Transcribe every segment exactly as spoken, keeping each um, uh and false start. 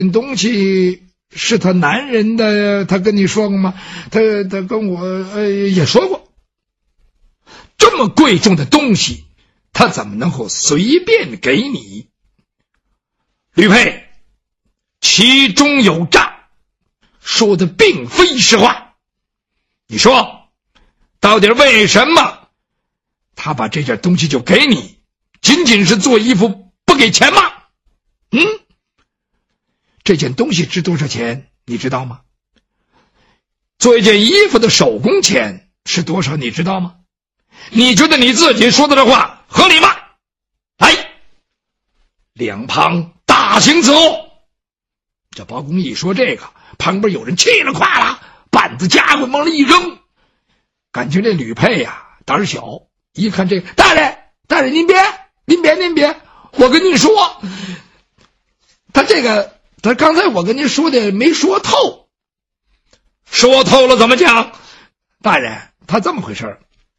东西是他男人的，他跟你说过吗？他他跟我呃也说过。这么贵重的东西，他怎么能够随便给你？吕佩，其中有诈，说的并非实话。你说，到底为什么他把这件东西就给你？仅仅是做衣服不给钱吗？嗯，这件东西值多少钱你知道吗？做一件衣服的手工钱是多少你知道吗？你觉得你自己说的这话合理吗？哎，两旁大行此后。这包公一说这个，旁边有人气了，垮了，板子夹棍往里一扔。感情这吕佩呀、啊、胆小，一看这个，大人大人您别您别您别，我跟您说，他这个他刚才我跟您说的没说透。说透了怎么讲？大人，他这么回事儿。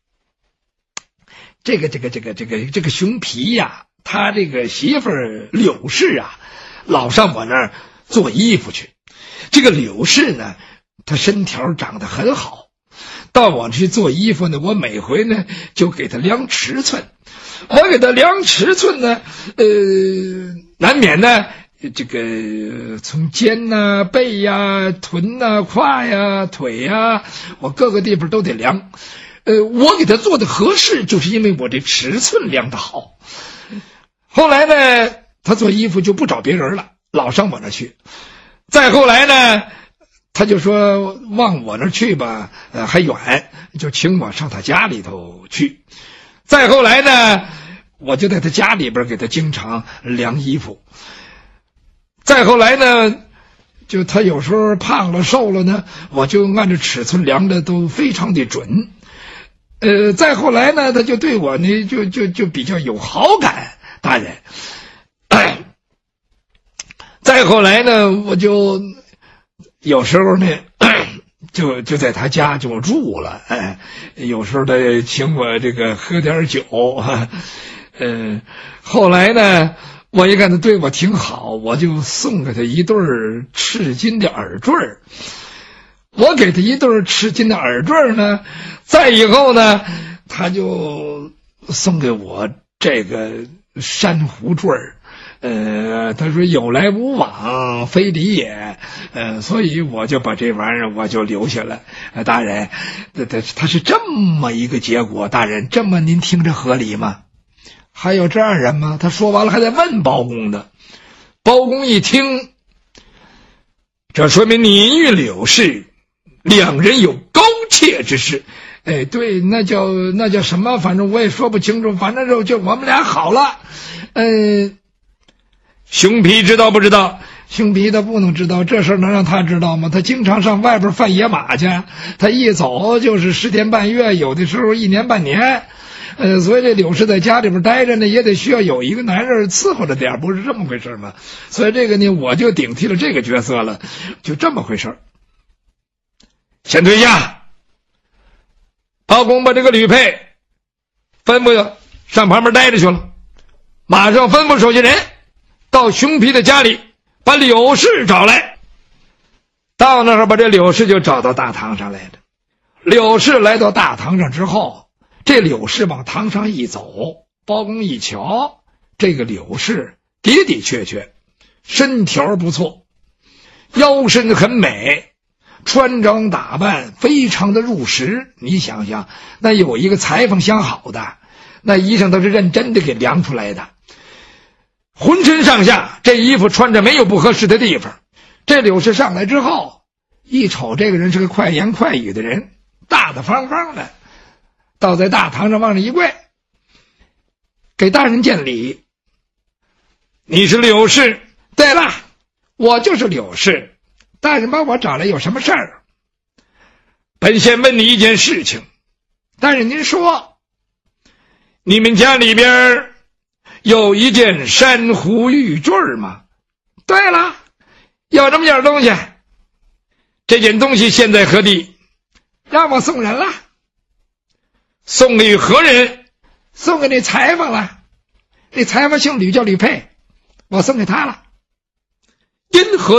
这个这个这个这个这个熊皮呀、啊，他这个媳妇儿柳氏啊，老上我那儿做衣服去。这个柳氏呢，她身条长得很好，到我去做衣服呢，我每回呢就给她量尺寸。我给她量尺寸呢，呃，难免呢这个从肩呐、啊、背呀、啊、臀呐、啊、胯呀、腿呀，我各个地方都得量。呃，我给他做的合适，就是因为我这尺寸量的好。后来呢，他做衣服就不找别人了，老上我那去。再后来呢，他就说往我那去吧，呃，还远，就请我上他家里头去。再后来呢，我就在他家里边给他经常量衣服。再后来呢，就他有时候胖了瘦了呢，我就按照尺寸量的都非常的准。呃，再后来呢，他就对我呢，就就就比较有好感，大人。哎，再后来呢，我就有时候呢，就就在他家就住了。哎，有时候他请我这个喝点酒。嗯、呃，后来呢，我一看他对我挺好，我就送给他一对赤金的耳坠儿。我给他一对赤金的耳坠呢，再以后呢，他就送给我这个珊瑚坠儿。呃，他说有来无往非礼也，呃，所以我就把这玩意儿我就留下了。呃、大人，他他他是这么一个结果，大人，这么您听着合理吗？还有这样人吗？他说完了还得问包公的。包公一听，这说明你与柳氏两人有勾切之事。哎，对，那叫那叫什么？反正我也说不清楚，反正就就我们俩好了。嗯、呃，熊皮知道不知道？熊皮他不能知道，这事能让他知道吗？他经常上外边贩野马去，他一走就是十天半月，有的时候一年半年。呃，所以这柳氏在家里边待着呢，也得需要有一个男人伺候着点，不是这么回事吗？所以这个呢，我就顶替了这个角色了，就这么回事。先退下。包公把这个吕佩吩咐上旁边待着去了，马上吩咐手下人到熊皮的家里把柳氏找来。到那儿把这柳氏就找到大堂上来了。柳氏来到大堂上之后，这柳氏往堂上一走，包公一瞧，这个柳氏的的确确身条不错，腰身很美，穿着打扮非常的入时。你想想，那有一个裁缝相好的，那衣裳都是认真的给量出来的，浑身上下这衣服穿着没有不合适的地方。这柳氏上来之后，一瞅这个人是个快言快语的人，大大方方的，倒在大堂上往那一跪，给大人见礼。你是柳氏？对了，我就是柳氏。大人把我找来有什么事儿？本县问你一件事情。大人您说。你们家里边有一件珊瑚玉坠吗？对了，有这么件东西。这件东西现在何地？让我送人了。送给何人？送给那裁缝了。那裁缝姓吕，叫吕佩，我送给他了。因何